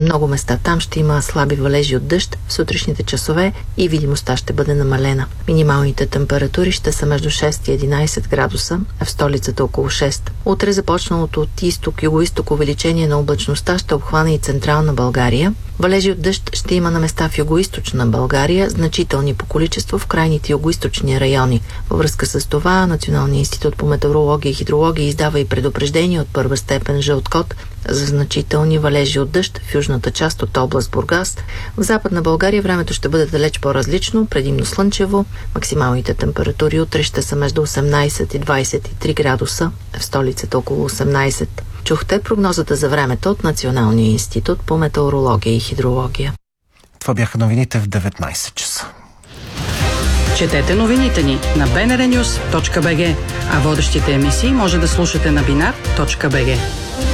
много места там ще има слаби валежи от дъжд в сутрешните часове и видимостта ще бъде намалена. Минималните температури ще са между 6 и 11 градуса, а в столицата около 6. Утре започналото от изток-югоизток увеличение на облачността ще обхване и централна България. Валежи от дъжд ще има на места в югоизточна България, значителни по количество в крайните югоизточни райони. Във връзка с това Националният институт по метеорология и хидрология издава и предупреждение от първа степен жълт код за значителни валежи от дъжд в южната част от област Бургас. В Западна България времето ще бъде далеч по-различно, предимно слънчево. Максималните температури утре ще са между 18 и 23 градуса, в столицата около 18. Чухте прогнозата за времето от Националния институт по метеорология и хидрология. Това бяха новините в 19 часа. Четете новините ни на bnrnews.bg, а водещите емисии може да слушате на binar.bg.